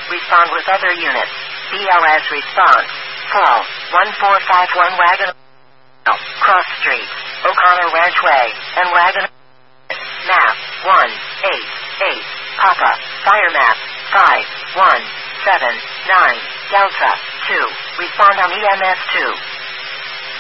Respond with other units. BLS response. Fall. 1451 Wagon. Cross Street. O'Connor Ranch Way. And Wagon. Map. 188. Papa. Fire map. 5179. Delta. 2. Respond on EMS 2.